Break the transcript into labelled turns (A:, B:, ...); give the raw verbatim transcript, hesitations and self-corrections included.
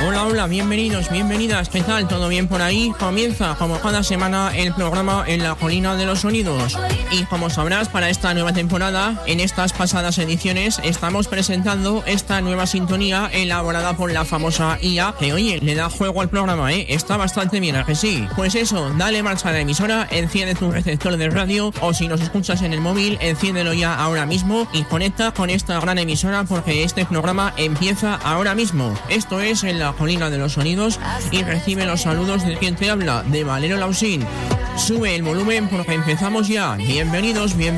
A: Hola, hola, bienvenidos, bienvenidas, ¿qué tal? ¿Todo bien por ahí? Comienza, como cada semana, el programa En la Colina de los Sonidos. Y como sabrás, para esta nueva temporada, en estas pasadas ediciones, estamos presentando esta nueva sintonía elaborada por la famosa I A, que oye, le da juego al programa, ¿eh? Está bastante bien, ¿a que sí? Pues eso, dale marcha a la emisora, enciende tu receptor de radio, o si nos escuchas en el móvil, enciéndelo ya ahora mismo y conecta con esta gran emisora porque este programa empieza ahora mismo. Esto es En la Colina de los Sonidos y recibe los saludos de quien te habla, de Valero Lausín. Sube el volumen porque empezamos ya. Bienvenidos, bienvenidos.